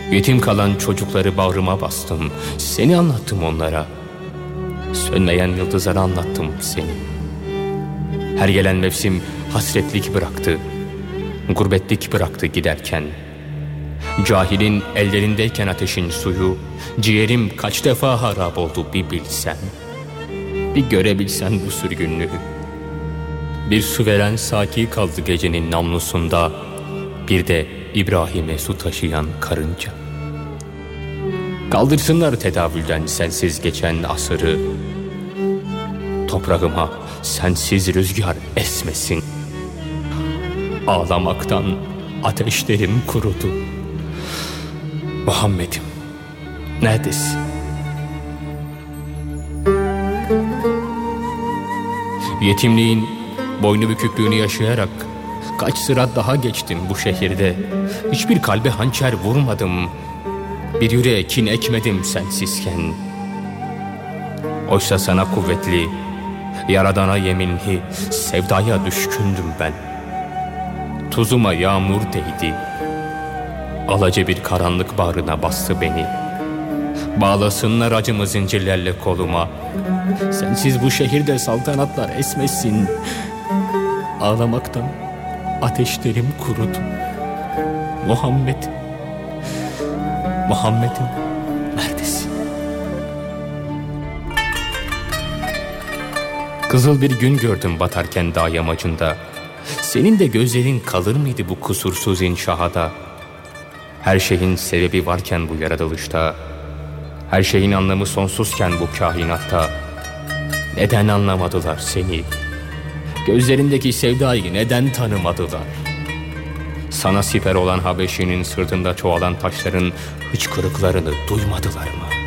Yetim kalan çocukları bağrıma bastım. Seni anlattım onlara. Sönmeyen yıldızlara anlattım seni. Her gelen mevsim hasretlik bıraktı. Gurbetlik bıraktı giderken. Cahilin ellerindeyken ateşin suyu, ciğerim kaç defa harap oldu bir bilsen. Bir görebilsen bu sürgünlüğü. Bir su veren saki kaldı gecenin namlusunda, bir de İbrahim'e su taşıyan karınca. Kaldırsınlar tedavülden sensiz geçen asırı. Toprağıma sensiz rüzgar esmesin. Ağlamaktan ateşlerim kurudu. Muhammed'im, neredesin? Yetimliğin boynu büküklüğünü yaşayarak kaç sırat daha geçtim bu şehirde. Hiçbir kalbe hançer vurmadım. Bir yüreğe kin ekmedim sensizken. Oysa sana kuvvetli, yaradana yeminli, sevdaya düşkündüm ben. Tuzuma yağmur değdi. Alaca bir karanlık bağrına bastı beni. Bağlasınlar acımı zincirlerle koluma. Sensiz bu şehirde saltanatlar esmesin. Ağlamaktan ateşlerim kurudu. Muhammed'im neredesin? Kızıl bir gün gördüm batarken dağ yamacında. Senin de gözlerin kalır mıydı bu kusursuz inşahada? Her şeyin sebebi varken bu yaratılışta, her şeyin anlamı sonsuzken bu kainatta, neden anlamadılar seni? Gözlerindeki sevdayı neden tanımadılar? Sana siper olan Habeşi'nin sırtında çoğalan taşların hıçkırıklarını duymadılar mı?